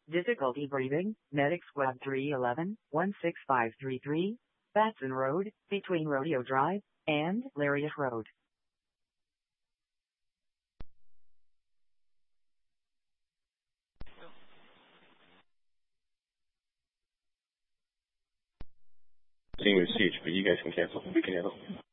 Difficulty breathing, Medic Squad 311, 16533, Batson Road, between Rodeo Drive and Lariat Road. Seeing with siege, but you guys can cancel. We can handle.